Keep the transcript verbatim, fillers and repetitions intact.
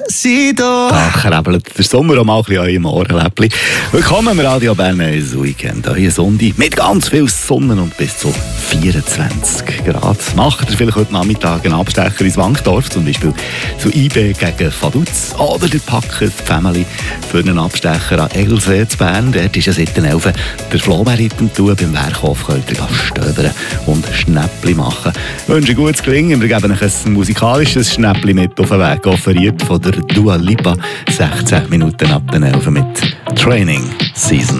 Despacito. Da krabbelt der Sommer auch mal ein bisschen an eurem Ohrenläppchen. Willkommen im Radio Bern ins Weekend. Euer Sonntag mit ganz viel Sonne und bis zu vierundzwanzig Grad. Macht ihr vielleicht heute Nachmittag einen Abstecher ins Wankdorf, zum Beispiel zu I B gegen Vaduz. Oder der packt die Family für einen Abstecher an Egelsee zu Bern. Dort ist ja seit den elf der Flohmerit im Tun. Beim Werkhof könnt ihr stöbern und Schnäppli machen. Ich wünsche gutes Gelingen. Wir geben euch ein musikalisches Schnäppli mit auf den Weg, offeriert von der Dua Lipa. sechzehn Minuten ab den elf mit Training Season.